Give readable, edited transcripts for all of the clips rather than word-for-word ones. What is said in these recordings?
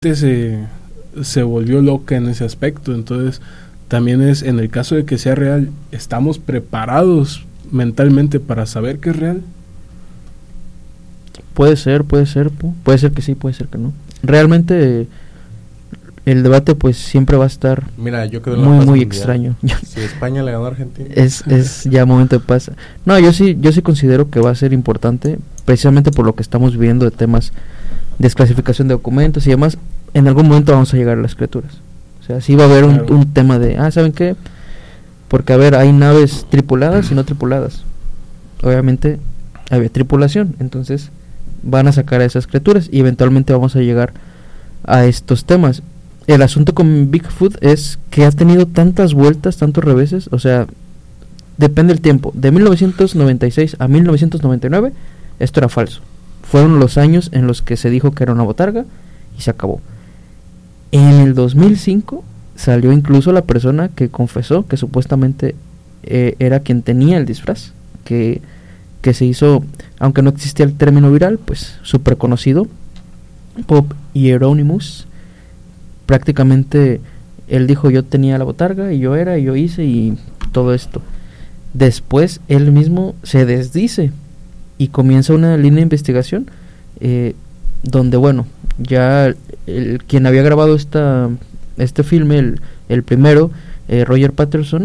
se volvió loca en ese aspecto. Entonces también es, en el caso de que sea real, ¿estamos preparados mentalmente para saber que es real? Puede ser que sí, puede ser que no. Realmente el debate pues siempre va a estar muy extraño. Si España le ganó a Argentina, es ya momento de paz. No, yo sí considero que va a ser importante, precisamente por lo que estamos viendo de temas de desclasificación de documentos y demás. En algún momento vamos a llegar a las criaturas. O sea, sí va a haber un tema de, ¿saben qué? Porque, a ver, hay naves tripuladas y no tripuladas. Obviamente había tripulación, entonces van a sacar a esas criaturas y eventualmente vamos a llegar a estos temas. El asunto con Bigfoot es que ha tenido tantas vueltas, tantos reveses, o sea, depende del tiempo. De 1996 a 1999, esto era falso. Fueron los años en los que se dijo que era una botarga y se acabó. En el 2005 salió incluso la persona que confesó que supuestamente era quien tenía el disfraz, que se hizo, aunque no existía el término viral, pues súper conocido, Pope Hieronymus. Prácticamente él dijo: yo tenía la botarga y yo hice y todo esto. Después él mismo se desdice y comienza una línea de investigación donde, bueno, ya quien había grabado este filme, el primero, Roger Patterson,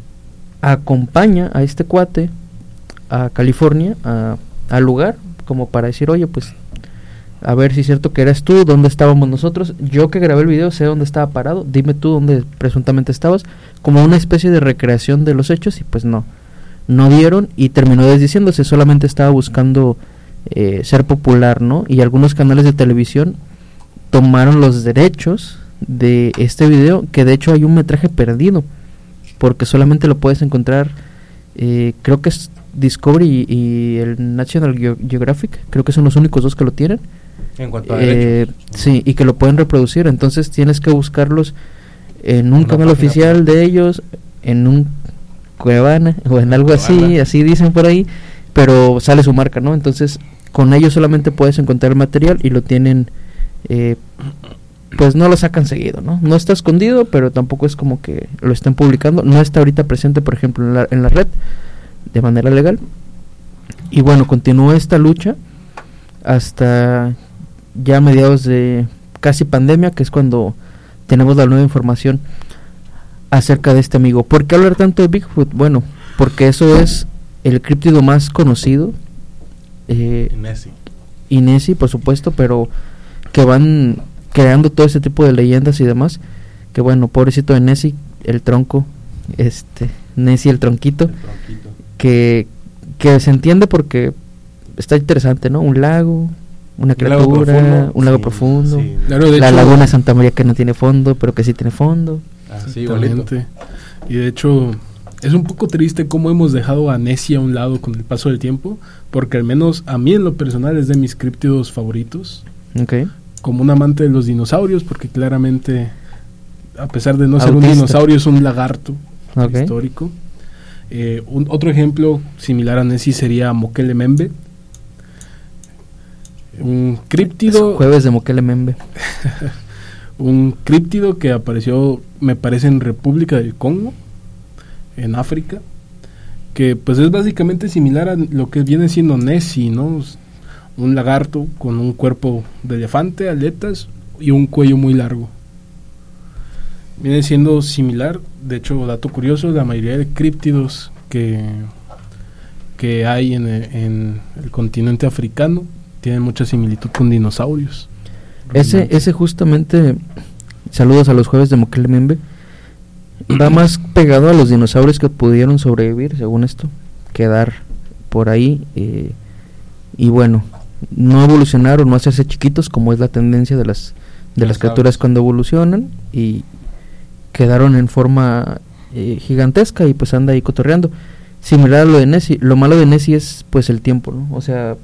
acompaña a este cuate a California, al lugar, como para decir: oye, pues a ver si es cierto que eras tú, dónde estábamos nosotros, yo que grabé el video sé dónde estaba parado, dime tú dónde presuntamente estabas, como una especie de recreación de los hechos. Y pues no dieron y terminó desdiciéndose, solamente estaba buscando ser popular, ¿no? Y algunos canales de televisión tomaron los derechos de este video, que de hecho hay un metraje perdido, porque solamente lo puedes encontrar, creo que es Discovery y el National Geographic, creo que son los únicos dos que lo tienen. En cuanto a derechos. Sí, y que lo pueden reproducir, entonces tienes que buscarlos en un canal oficial de ellos, en un Cuevana o en algo así dicen por ahí, pero sale su marca, ¿no? Entonces con ellos solamente puedes encontrar el material y lo tienen, pues no lo sacan seguido, ¿no? No está escondido, pero tampoco es como que lo estén publicando, no está ahorita presente, por ejemplo, en la red de manera legal. Y bueno, continúa esta lucha hasta ya mediados de casi pandemia, que es cuando tenemos la nueva información acerca de este amigo. ¿Por qué hablar tanto de Bigfoot? Bueno, porque eso es el críptido más conocido, y Nessie, por supuesto, pero que van creando todo ese tipo de leyendas y demás, que bueno, pobrecito de Nessie, el tronco, Nessie el tronquito, que se entiende porque está interesante, ¿no? Un lago, una criatura, un lago profundo, sí. Claro, la hecho, laguna Santa María, que no tiene fondo, pero que sí tiene fondo. Sí, y de hecho es un poco triste cómo hemos dejado a Nessie a un lado con el paso del tiempo, porque al menos a mí en lo personal es de mis críptidos favoritos. Okay. Como un amante de los dinosaurios, porque claramente, a pesar de no ser un dinosaurio, es un lagarto histórico. Otro ejemplo similar a Nessie sería Mokele Membe, un críptido. Jueves de Mokele Membe. Un críptido que apareció, me parece, en República del Congo, en África, que pues es básicamente similar a lo que viene siendo Nessie, ¿no? Un lagarto con un cuerpo de elefante, aletas y un cuello muy largo. Viene siendo similar. De hecho, dato curioso, la mayoría de críptidos que hay en el continente africano tienen mucha similitud con dinosaurios. Ese justamente, saludos a los jueves de Mokele Membe, va más pegado a los dinosaurios que pudieron sobrevivir, según esto, quedar por ahí, y bueno, no evolucionar o no hacerse chiquitos, como es la tendencia de las criaturas cuando evolucionan, y quedaron en forma gigantesca y pues anda ahí cotorreando, similar a lo de Nessie. Lo malo de Nessie es pues el tiempo, ¿no? O sea,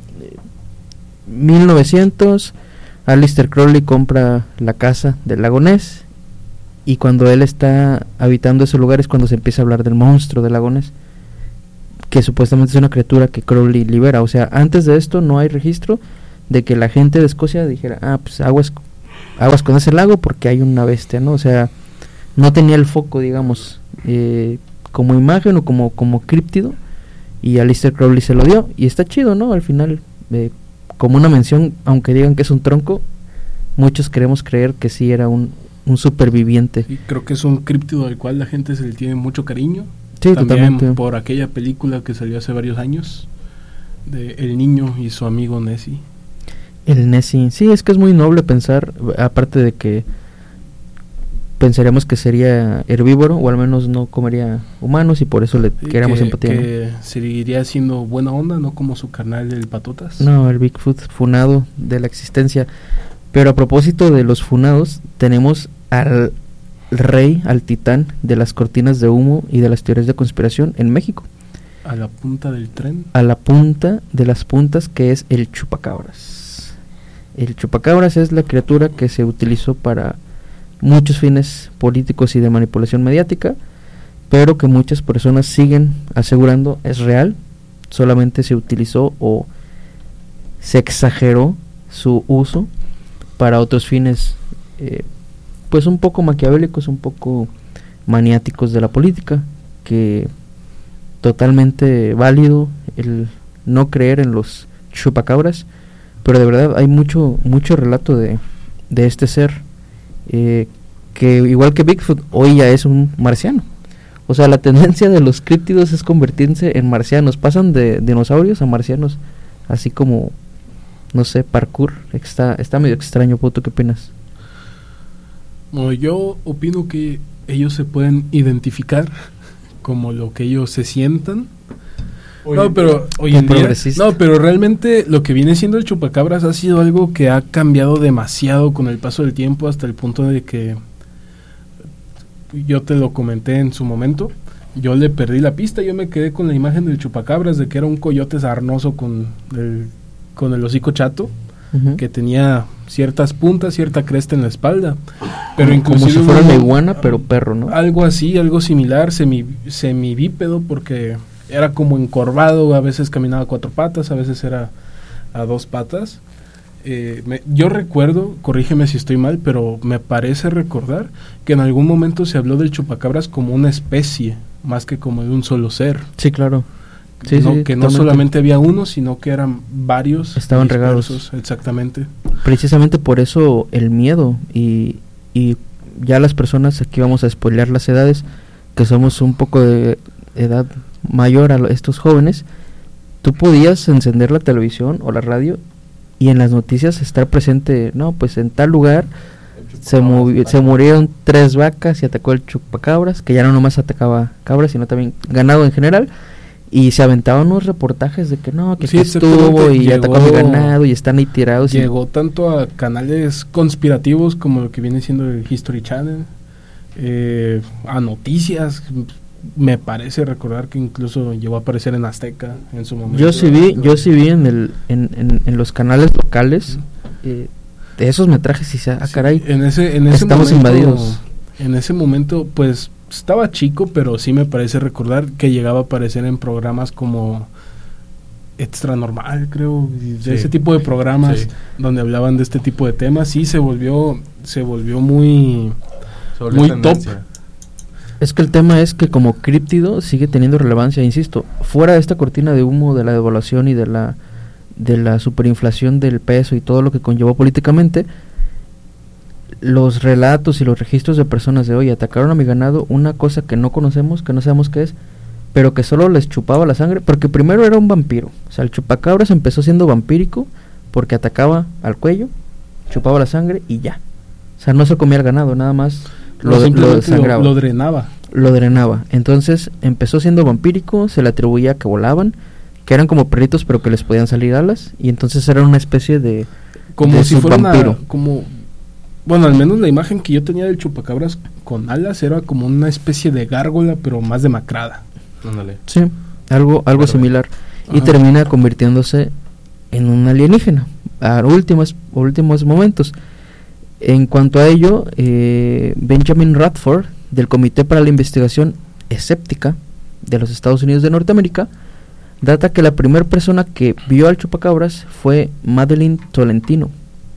1900, Aleister Crowley compra la casa del lago Ness, y cuando él está habitando ese lugar es cuando se empieza a hablar del monstruo del lago Ness, que supuestamente es una criatura que Crowley libera. O sea, antes de esto no hay registro de que la gente de Escocia dijera: pues aguas aguas con ese lago porque hay una bestia, ¿no? O sea, no tenía el foco, digamos, como imagen o como críptido, y Aleister Crowley se lo dio, y está chido, ¿no? Al final, como una mención, aunque digan que es un tronco, muchos queremos creer que sí era un superviviente. Y creo que es un críptido al cual la gente se le tiene mucho cariño. Sí, también totalmente. Por aquella película que salió hace varios años, de El niño y su amigo Nessie. El Nessie, sí, es que es muy noble pensar, aparte de que pensaríamos que sería herbívoro, o al menos no comería humanos, y por eso le queremos empatía, que seguiría siendo buena onda, no como su carnal el Patotas. No, el Bigfoot funado de la existencia. Pero a propósito de los funados, tenemos al rey, al titán de las cortinas de humo y de las teorías de conspiración en México. A la punta del tren. A la punta de las puntas, que es el chupacabras. El chupacabras es la criatura que se utilizó para muchos fines políticos y de manipulación mediática, pero que muchas personas siguen asegurando es real, solamente se utilizó o se exageró su uso para otros fines, pues un poco maquiavélicos, un poco maniáticos de la política, que totalmente válido el no creer en los chupacabras, pero de verdad hay mucho relato de este ser, que igual que Bigfoot, hoy ya es un marciano. O sea, la tendencia de los críptidos es convertirse en marcianos, pasan de dinosaurios a marcianos, así como, no sé, parkour. Está medio extraño, Poto, ¿qué opinas? Bueno, yo opino que ellos se pueden identificar como lo que ellos se sientan. Hoy en día, pero realmente lo que viene siendo el chupacabras ha sido algo que ha cambiado demasiado con el paso del tiempo, hasta el punto de que yo te lo comenté en su momento. Yo le perdí la pista, yo me quedé con la imagen del chupacabras de que era un coyote sarnoso con el hocico chato, que tenía ciertas puntas, cierta cresta en la espalda, pero inclusive como si fuera una iguana, pero perro, ¿no? Algo así, algo similar, semibípedo, porque era como encorvado, a veces caminaba a 4 patas, a veces era a 2 patas. Yo recuerdo, corrígeme si estoy mal, pero me parece recordar que en algún momento se habló del chupacabras como una especie, más que como de un solo ser. Sí, claro. Sí, que no solamente había uno, sino que eran varios. Estaban regados. Exactamente. Precisamente por eso el miedo, y ya las personas, aquí vamos a spoilear las edades, que somos un poco de edad mayor a estos jóvenes. Tú podías encender la televisión o la radio y en las noticias estar presente, no, pues en tal lugar se murieron 3 vacas y atacó el chupacabras, que ya no nomás atacaba cabras, sino también ganado en general, y se aventaban unos reportajes de que no, que sí, estuvo y atacó a mi ganado y están ahí tirados. Llegó tanto a canales conspirativos como lo que viene siendo el History Channel, a noticias. Me parece recordar que incluso llegó a aparecer en Azteca en su momento. Yo sí vi en los canales locales de esos metrajes y caray, en ese estamos momento, invadidos. En ese momento, pues estaba chico, pero sí me parece recordar que llegaba a aparecer en programas como Extra Normal, creo, de ese tipo de programas donde hablaban de este tipo de temas. Sí, se volvió muy top. Es que el tema es que como críptido sigue teniendo relevancia, insisto, fuera de esta cortina de humo de la devaluación y de la superinflación del peso y todo lo que conllevó políticamente, los relatos y los registros de personas de hoy atacaron a mi ganado, una cosa que no conocemos, que no sabemos qué es, pero que solo les chupaba la sangre, porque primero era un vampiro. O sea, el chupacabras empezó siendo vampírico porque atacaba al cuello, chupaba la sangre y ya. O sea, no se comía el ganado, nada más lo sangraba. Lo drenaba. Lo drenaba. Entonces empezó siendo vampírico, se le atribuía que volaban, que eran como perritos pero que les podían salir alas, y entonces era una especie de si fuera vampiro. Bueno, al menos la imagen que yo tenía del chupacabras con alas era como una especie de gárgola, pero más demacrada. Ándale. Sí, algo similar. Y termina convirtiéndose en un alienígena a últimos momentos. En cuanto a ello, Benjamin Radford, del Comité para la Investigación Escéptica de los Estados Unidos de Norteamérica, data que la primera persona que vio al chupacabras fue Madeleine Tolentino,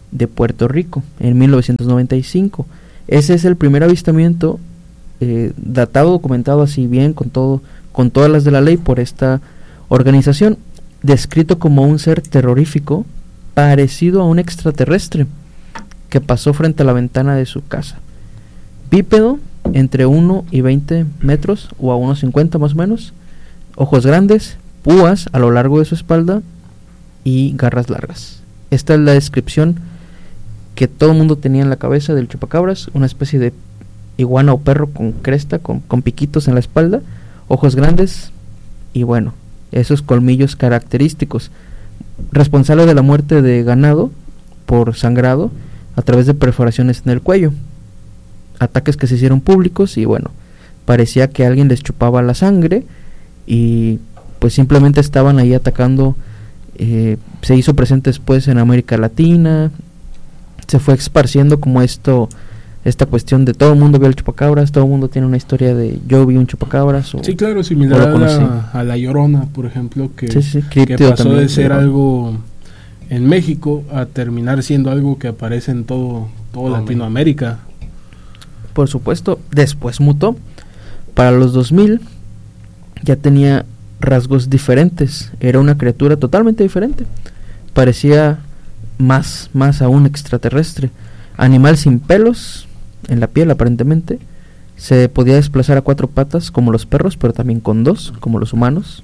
de Puerto Rico en 1995. Ese es el primer avistamiento datado, documentado así bien, con todas las de la ley por esta organización, descrito como un ser terrorífico parecido a un extraterrestre que pasó frente a la ventana de su casa. Bípedo, entre 1 y 20 metros o a unos 50 más o menos, ojos grandes, púas a lo largo de su espalda y garras largas. Esta es la descripción que todo el mundo tenía en la cabeza del chupacabras, una especie de iguana o perro con cresta, con piquitos en la espalda, ojos grandes y bueno, esos colmillos característicos, responsable de la muerte de ganado por sangrado a través de perforaciones en el cuello, ataques que se hicieron públicos y bueno, parecía que alguien les chupaba la sangre y pues simplemente estaban ahí atacando. Se hizo presente después en América Latina, se fue esparciendo como esta cuestión de todo el mundo vio el chupacabras, todo el mundo tiene una historia de yo vi un chupacabras. Sí, claro, similar a la Llorona, por ejemplo, que pasó también, de ser algo en México a terminar siendo algo que aparece en todo Latinoamérica. Por supuesto, después mutó. Para los 2000 ya tenía rasgos diferentes, era una criatura totalmente diferente, parecía más a un extraterrestre, animal sin pelos en la piel aparentemente, se podía desplazar a 4 patas como los perros, pero también con 2 como los humanos,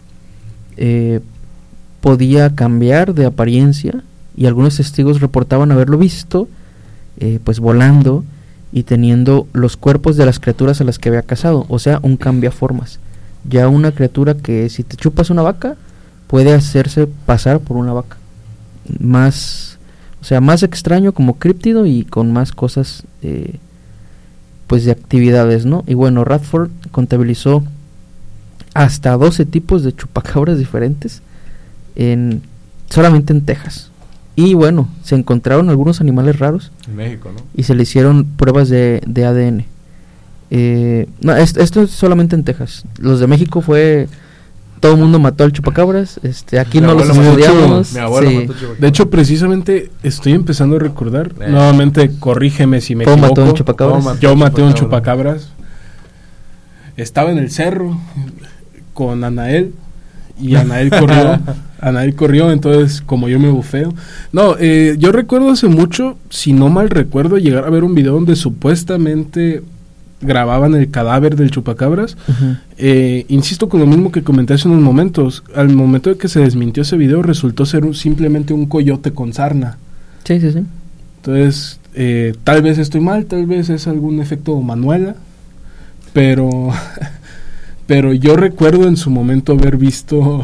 podía cambiar de apariencia y algunos testigos reportaban haberlo visto pues volando y teniendo los cuerpos de las criaturas a las que había cazado, o sea, un cambiaformas. Ya una criatura que si te chupas una vaca puede hacerse pasar por una vaca, más extraño como críptido y con más cosas pues de actividades, ¿no? Y bueno, Radford contabilizó hasta 12 tipos de chupacabras diferentes solamente en Texas. Y bueno, se encontraron algunos animales raros en México, ¿no? Y se le hicieron pruebas de ADN. No, esto es solamente en Texas. Los de México fue todo el mundo mató al chupacabras. Aquí no los estudiamos. Sí. De hecho, precisamente estoy empezando a recordar. Nuevamente, corrígeme si me equivoco. Mató un chupacabras? Yo maté un chupacabras. Estaba en el cerro con Anael y Anael corrió. Anael corrió, entonces como yo me bufeo. No, yo recuerdo hace mucho, si no mal recuerdo, llegar a ver un video donde supuestamente grababan el cadáver del chupacabras. Insisto con lo mismo que comenté hace unos momentos. Al momento de que se desmintió ese video, resultó ser simplemente un coyote con sarna. Sí. Entonces, tal vez estoy mal, tal vez es algún efecto Manuela, pero yo recuerdo en su momento haber visto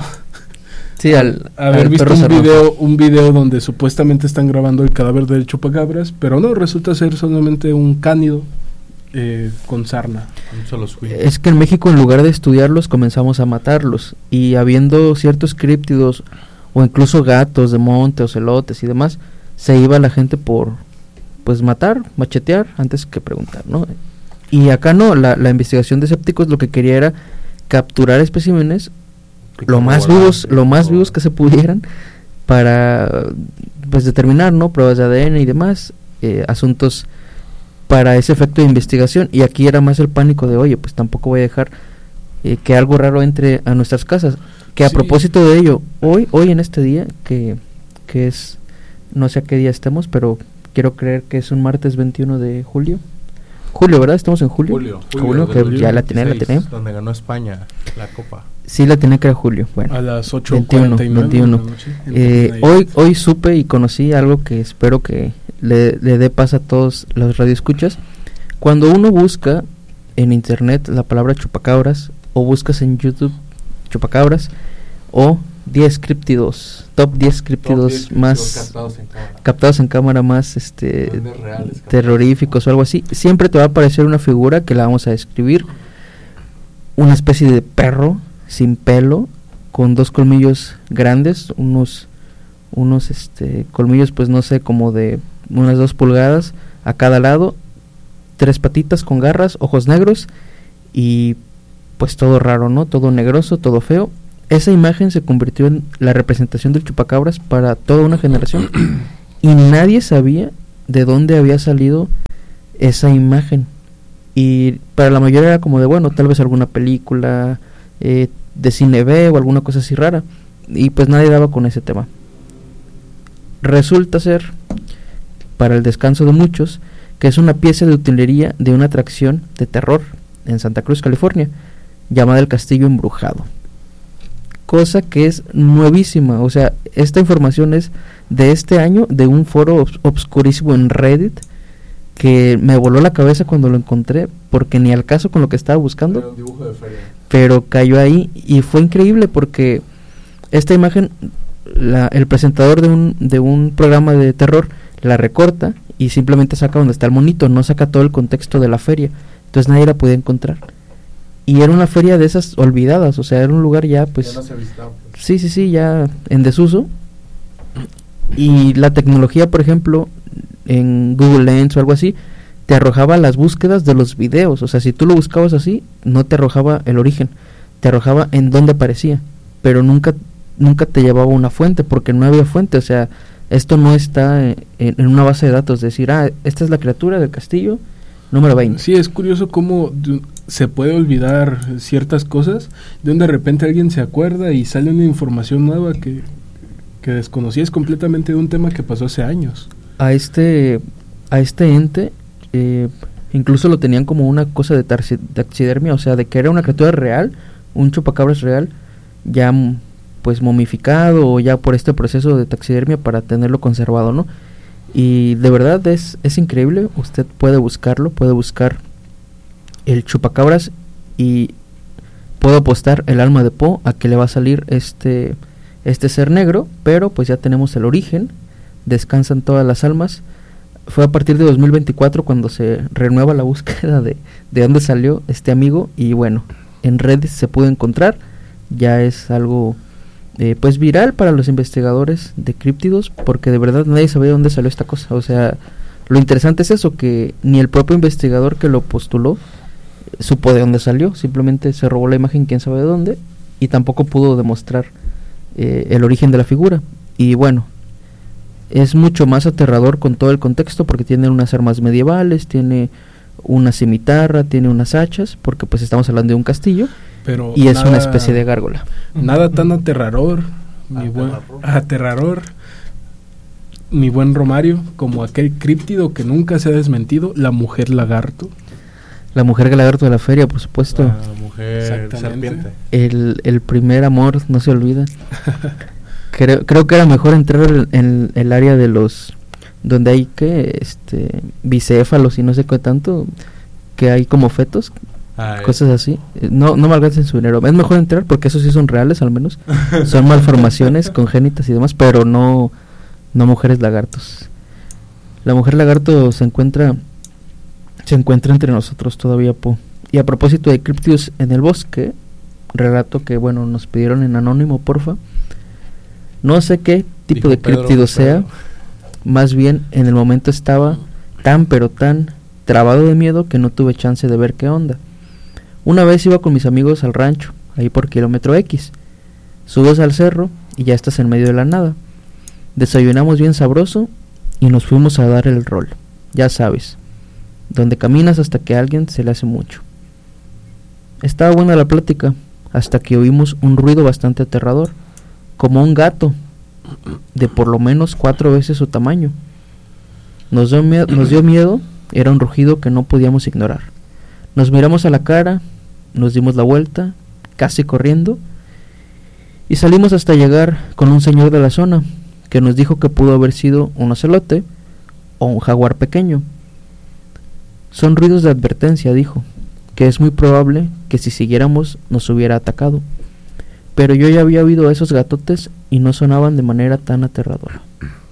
un video donde supuestamente están grabando el cadáver del chupacabras, pero no, resulta ser solamente un cánido con sarna. Es que en México, en lugar de estudiarlos, comenzamos a matarlos, y habiendo ciertos críptidos o incluso gatos de monte, ocelotes y demás, se iba la gente por pues matar, machetear antes que preguntar, ¿no? Y acá no, la investigación de escépticos lo que quería era capturar especímenes lo más vivos que se pudieran para pues determinar, ¿no? Pruebas de ADN y demás, asuntos para ese efecto de investigación. Y aquí era más el pánico de, oye, pues tampoco voy a dejar que algo raro entre a nuestras casas. Que a propósito de ello, hoy en este día, que es, no sé a qué día estemos, pero quiero creer que es un martes 21 de julio. Julio, ¿verdad? Estamos en julio. Julio que ya la tenía. Donde ganó España la Copa. Sí, la tenía que era julio. Bueno, a las 8:49. Hoy supe y conocí algo que espero que le dé paz a todos los radioescuchas. Cuando uno busca en internet la palabra chupacabras, o buscas en YouTube chupacabras, o 10 críptidos, top 10 críptidos más captados en cámara más terroríficos o algo así, siempre te va a aparecer una figura que la vamos a describir, una especie de perro sin pelo, con 2 colmillos grandes, unos colmillos pues no sé, como de unas 2 pulgadas a cada lado, 3 patitas con garras, ojos negros y pues todo raro, ¿no? Todo negroso, todo feo. Esa imagen se convirtió en la representación del chupacabras para toda una generación y nadie sabía de dónde había salido esa imagen. Y para la mayoría era como de, bueno, tal vez alguna película de cine B o alguna cosa así rara, y pues nadie daba con ese tema. Resulta ser, para el descanso de muchos, que es una pieza de utilería de una atracción de terror en Santa Cruz, California, llamada el Castillo Embrujado. Cosa que es nuevísima, o sea, esta información es de este año, de un foro obscurísimo en Reddit, que me voló la cabeza cuando lo encontré, porque ni al caso con lo que estaba buscando. Era un dibujo de feria. Pero cayó ahí y fue increíble porque esta imagen, el presentador de un programa de terror la recorta y simplemente saca donde está el monito, no saca todo el contexto de la feria, entonces nadie la podía encontrar. Y era una feria de esas olvidadas, o sea, era un lugar ya pues... Ya no se visitaba. Sí, ya en desuso. Y la tecnología, por ejemplo, en Google Lens o algo así, te arrojaba las búsquedas de los videos. O sea, si tú lo buscabas así, no te arrojaba el origen, te arrojaba en dónde aparecía, pero nunca te llevaba una fuente, porque no había fuente. O sea, esto no está en una base de datos, decir, esta es la criatura del castillo número 20. Sí, es curioso cómo se puede olvidar ciertas cosas, de repente alguien se acuerda y sale una información nueva que desconocías completamente de un tema que pasó hace años. A este ente incluso lo tenían como una cosa de taxidermia, o sea, de que era una criatura real, un chupacabras real, ya pues momificado o ya por este proceso de taxidermia para tenerlo conservado, ¿no? Y de verdad es increíble. Usted puede buscarlo, puede buscar el chupacabras y puedo apostar el alma de Poe a que le va a salir este ser negro, pero pues ya tenemos el origen, descansan todas las almas. Fue a partir de 2024 cuando se renueva la búsqueda de dónde salió este amigo, y bueno, en Reddit se pudo encontrar, ya es algo pues viral para los investigadores de críptidos, porque de verdad nadie sabía dónde salió esta cosa. O sea, lo interesante es eso, que ni el propio investigador que lo postuló supo de dónde salió, simplemente se robó la imagen quién sabe de dónde, y tampoco pudo demostrar el origen de la figura. Y bueno, es mucho más aterrador con todo el contexto, porque tiene unas armas medievales, tiene una cimitarra, tiene unas hachas, porque pues estamos hablando de un castillo, pero y es una especie de gárgola. Nada tan aterrador, mi buen Romario, como aquel críptido que nunca se ha desmentido, la mujer lagarto. La mujer lagarto de la feria, por supuesto. La mujer serpiente. El primer amor no se olvida. Creo que era mejor entrar en el área de los donde hay bicéfalos y no sé qué tanto, que hay como fetos, cosas así. No malgasten su dinero. Es mejor entrar porque esos sí son reales, al menos. Son malformaciones congénitas y demás, pero no mujeres lagartos. La mujer lagarto se encuentra entre nosotros todavía, Po. Y a propósito de críptidos en el bosque, relato que bueno nos pidieron en anónimo, porfa. No sé qué tipo de críptido sea, más bien en el momento estaba tan trabado de miedo que no tuve chance de ver qué onda. Una vez iba con mis amigos al rancho, ahí por kilómetro X. Subes al cerro y ya estás en medio de la nada. Desayunamos bien sabroso y nos fuimos a dar el rol. Ya sabes, donde caminas hasta que a alguien se le hace mucho. Estaba buena la plática, hasta que oímos un ruido bastante aterrador, como un gato, de por lo menos 4 veces su tamaño. Nos dio miedo, era un rugido que no podíamos ignorar. Nos miramos a la cara, nos dimos la vuelta, casi corriendo, y salimos hasta llegar con un señor de la zona, que nos dijo que pudo haber sido un ocelote o un jaguar pequeño. Son ruidos de advertencia, dijo, que es muy probable que si siguiéramos nos hubiera atacado. Pero yo ya había oído a esos gatotes y no sonaban de manera tan aterradora.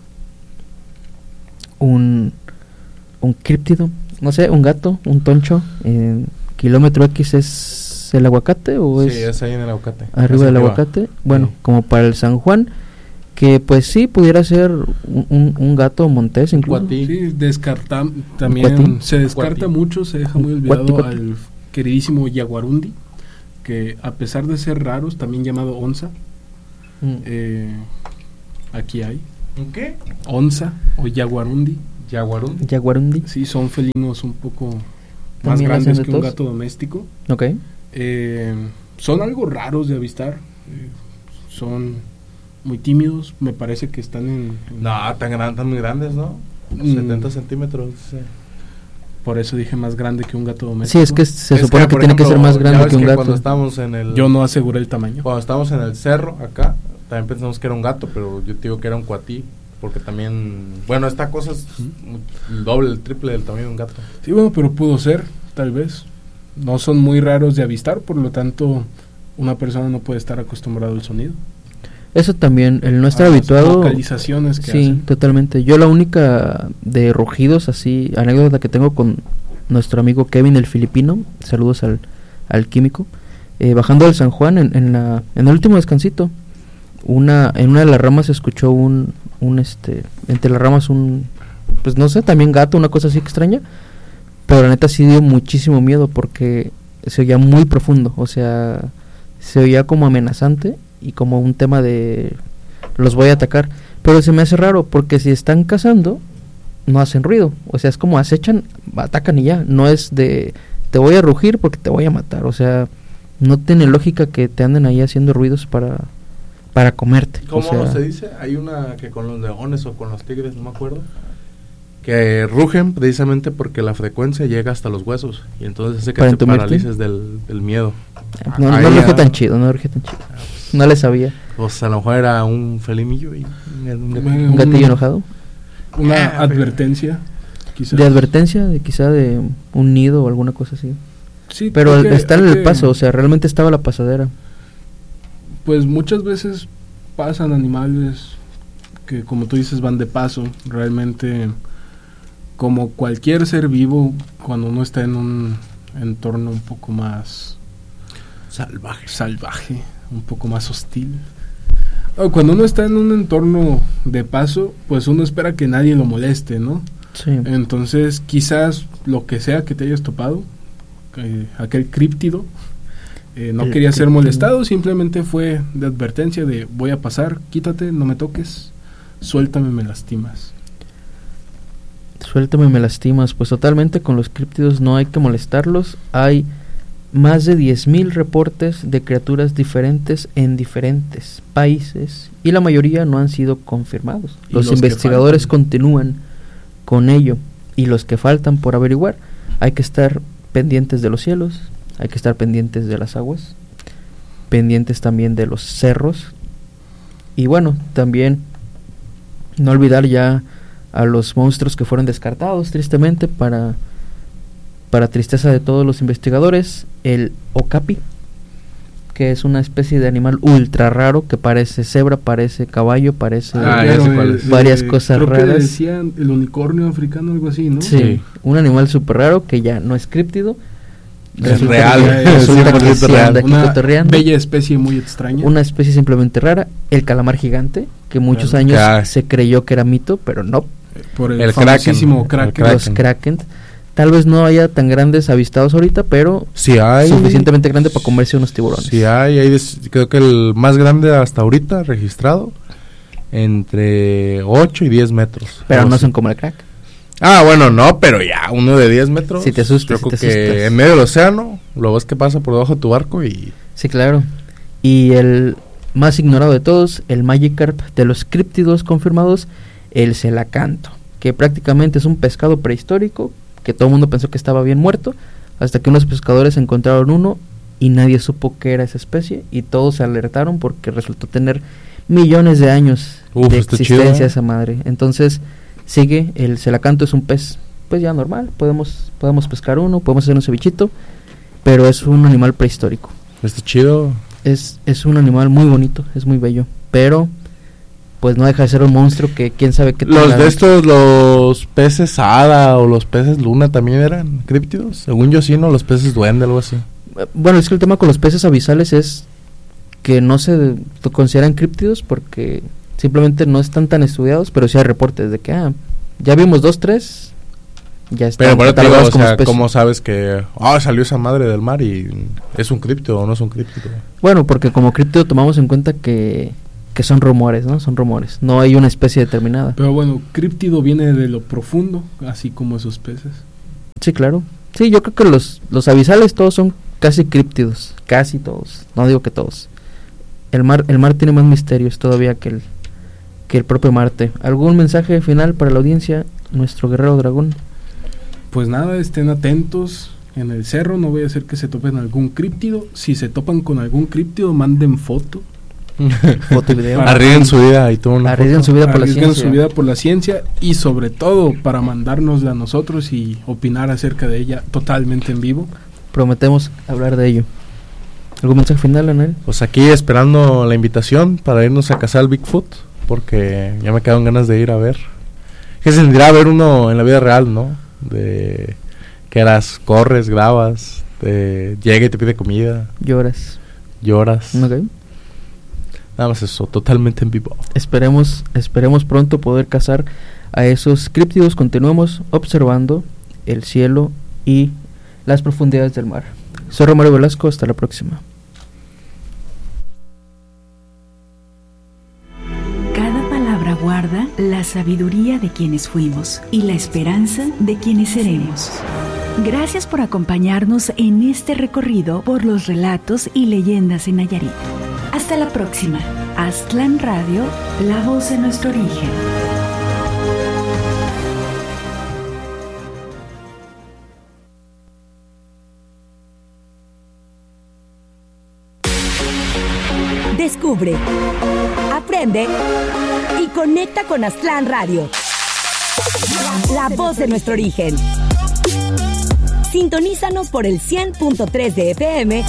Un críptido, no sé, un gato, un toncho. Kilómetro X es el aguacate o sí, es ahí en el aguacate. Arriba del aguacate. Bueno, sí. Como para el San Juan, que pues sí pudiera ser un gato montés incluso. Sí, también se descarta mucho, se deja muy olvidado al queridísimo Yaguarundi, que a pesar de ser raros, también llamado onza, aquí hay. ¿Qué? Onza o jaguarundi. Jaguarundi. Sí, son felinos un poco más ¿También grandes hacen de que un tos? gato doméstico. Ok. Son algo raros de avistar. Son muy tímidos. Me parece que están en No, tan muy grandes, ¿no? 70 centímetros. Sí. Por eso dije más grande que un gato doméstico. Sí, es que se supone que por tiene que ser ejemplo, más grande ya ves que un gato. Cuando estábamos en el... Yo no aseguré el tamaño. Cuando estábamos en el cerro, acá, también pensamos que era un gato, pero yo te digo que era un cuatí. Porque también... Bueno, esta cosa es el doble, el triple del tamaño de un gato. Sí, bueno, pero pudo ser, tal vez. No son muy raros de avistar, por lo tanto, una persona no puede estar acostumbrado al sonido. Eso también, el no estar A las habituado. vocalizaciones que Sí, hacen. totalmente. Yo la única de rugidos, así, anécdota que tengo con nuestro amigo Kevin el filipino, saludos al químico, bajando del San Juan en el último descansito, en una de las ramas se escuchó entre las ramas pues no sé, también gato, una cosa así extraña, pero la neta sí dio muchísimo miedo porque se oía muy profundo, o sea, se oía como amenazante y como un tema de los voy a atacar, pero se me hace raro porque si están cazando no hacen ruido, o sea, es como acechan, atacan y ya, no es de te voy a rugir porque te voy a matar, o sea, no tiene lógica que te anden ahí haciendo ruidos para comerte. ¿Cómo o sea, se dice? Hay una que con los leones o con los tigres, no me acuerdo, que rugen precisamente porque la frecuencia llega hasta los huesos y entonces hace que ¿Para te entumerte? paralices del miedo. no Ahí ruge ya- tan chido, no le sabía. Pues a lo mejor era un felimillo y Un gatillo enojado. Una advertencia, quizás. De advertencia, quizá de un nido o alguna cosa así. Sí, Pero hay que- está en hay el que- paso, o sea, realmente estaba la pasadera. Pues muchas veces pasan animales que, como tú dices, van de paso. Realmente, como cualquier ser vivo, cuando uno está en un entorno un poco más salvaje, un poco más hostil, o cuando uno está en un entorno de paso, pues uno espera que nadie lo moleste, ¿no? Sí. Entonces, quizás lo que sea que te hayas topado, aquel críptido, no El quería ser críptido. molestado, simplemente fue de advertencia de voy a pasar, quítate, no me toques, suéltame, me lastimas. Suéltame, me lastimas. Pues totalmente con los críptidos no hay que molestarlos. Hay más de 10,000 reportes de criaturas diferentes en diferentes países y la mayoría no han sido confirmados. Y Los los que investigadores faltan. continúan con ello y los que faltan por averiguar. Hay que estar pendientes de los cielos, hay que estar pendientes de las aguas, pendientes también de los cerros y bueno, también no olvidar ya a los monstruos que fueron descartados tristemente para tristeza de todos los investigadores, el okapi, que es una especie de animal ultra raro que parece cebra, parece caballo, parece ya sé cuál es. varias cosas creo que raras. decían el unicornio africano, algo así, ¿no? Sí, Sí. un animal súper raro que ya no es críptido. Es Resulta real, que- resulta que 100% sí real. anda aquí Una cotorreando. bella especie muy extraña. Una especie simplemente rara, el calamar gigante, que muchos El años crack. se creyó que era mito, pero no. Por el El famosísimo kraken. kraken. El Los kraken. kraken. Tal vez no haya tan grandes avistados ahorita, pero Sí hay. suficientemente grande para comerse unos tiburones. Sí creo que el más grande hasta ahorita registrado entre 8 y 10 metros. Pero Algo no así. son como el crack. Ah, bueno, no, pero ya, uno de 10 metros. Si te asustas, Yo creo si te que asustas. en medio del océano, lo ves que pasa por debajo de tu barco y... Sí, claro. Y el más ignorado de todos, el Magikarp de los críptidos confirmados, el celacanto, que prácticamente es un pescado prehistórico que todo el mundo pensó que estaba bien muerto, hasta que unos pescadores encontraron uno y nadie supo qué era esa especie y todos se alertaron porque resultó tener millones de años Uf, de está existencia chido, ¿eh? esa madre. Entonces sigue, el celacanto es un pez pues ya normal, podemos pescar uno, podemos hacer un cevichito, pero es un animal prehistórico. Está chido. Es un animal muy bonito, es muy bello, pero pues no deja de ser un monstruo que quién sabe qué Los tenga de dentro. estos, los peces hada o los peces luna también eran críptidos. Según yo sí, ¿no? Los peces duende, algo así. Bueno, es que el tema con los peces abisales es que no se consideran críptidos porque simplemente no están tan estudiados, pero sí hay reportes de que ya vimos 2, 3, ya están Pero bueno, te digo, catalogados o como sea, especies. ¿cómo sabes que salió esa madre del mar y es un críptido o no es un críptido? Bueno, porque como críptido tomamos en cuenta que que son rumores, ¿no? Son rumores, no hay una especie determinada. Pero bueno, críptido viene de lo profundo, así como esos peces. Sí, claro. Sí, yo creo que los abisales todos son casi críptidos, casi todos, no digo que todos. El mar tiene más misterios todavía que el propio Marte. ¿Algún mensaje final para la audiencia, nuestro guerrero dragón? Pues nada, estén atentos en el cerro, no voy a hacer que se topen algún críptido. Si se topan con algún críptido, manden foto. Foto y video. Arriesguen su vida y arriesguen su vida por la ciencia. Su vida por la ciencia y sobre todo para mandárnosla a nosotros y opinar acerca de ella totalmente en vivo. Prometemos hablar de ello. ¿Algún mensaje final, Anel? Pues aquí esperando la invitación para irnos a cazar al Bigfoot, porque ya me quedan ganas de ir a ver. ¿Qué se sentirá ver uno en la vida real, no? De que eras, corres, grabas, llega y te pide comida. Lloras. Okay. Nada más eso, totalmente en vivo. Esperemos pronto poder cazar a esos críptidos. Continuemos observando el cielo y las profundidades del mar. Soy Romario Velasco, hasta la próxima. Cada palabra guarda la sabiduría de quienes fuimos y la esperanza de quienes seremos. Gracias por acompañarnos en este recorrido por los relatos y leyendas en Nayarit. Hasta la próxima. Aztlán Radio, la voz de nuestro origen. Descubre, aprende y conecta con Aztlán Radio, la voz de nuestro origen. Sintonízanos por el 100.3 de FM,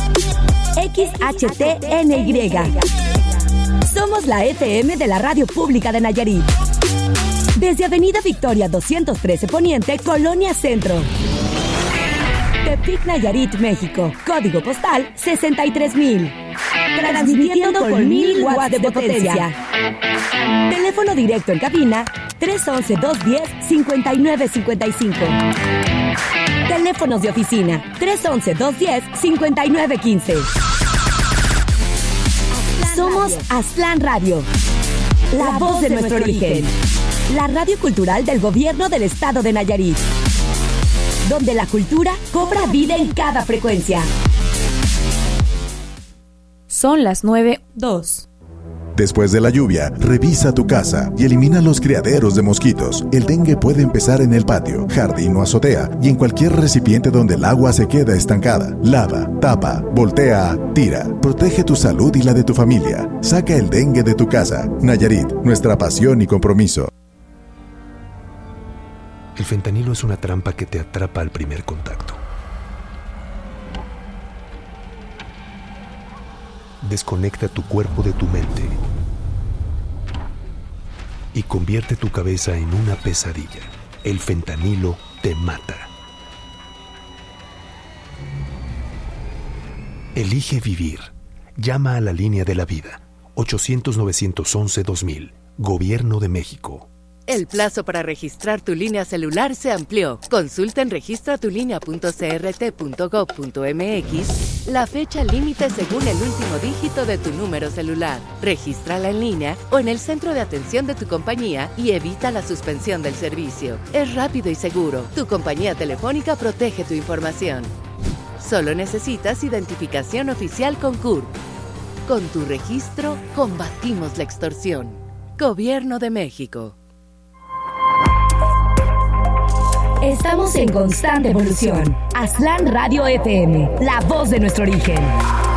XHTNY. Somos la FM de la Radio Pública de Nayarit. Desde Avenida Victoria 213 Poniente, Colonia Centro. Tepic, Nayarit, México. Código postal 63,000. Transmitiendo con 1000 watts de potencia. Teléfono directo en cabina 311-210-5955. Teléfonos de oficina 311-210-5915. Somos Aztlán Radio, la voz de nuestro origen. La radio cultural del gobierno del estado de Nayarit, donde la cultura cobra vida en cada frecuencia. Son las 9:02. Después de la lluvia, revisa tu casa y elimina los criaderos de mosquitos. El dengue puede empezar en el patio, jardín o azotea y en cualquier recipiente donde el agua se queda estancada. Lava, tapa, voltea, tira. Protege tu salud y la de tu familia. Saca el dengue de tu casa. Nayarit, nuestra pasión y compromiso. El fentanilo es una trampa que te atrapa al primer contacto. Desconecta tu cuerpo de tu mente y convierte tu cabeza en una pesadilla. El fentanilo te mata. Elige vivir. Llama a la línea de la vida. 800-911-2000. Gobierno de México. El plazo para registrar tu línea celular se amplió. Consulta en registratulinea.crt.gov.mx la fecha límite según el último dígito de tu número celular. Regístrala en línea o en el centro de atención de tu compañía y evita la suspensión del servicio. Es rápido y seguro. Tu compañía telefónica protege tu información. Solo necesitas identificación oficial con CURP. Con tu registro, combatimos la extorsión. Gobierno de México. Estamos en constante evolución. Aztlán Radio FM, la voz de nuestro origen.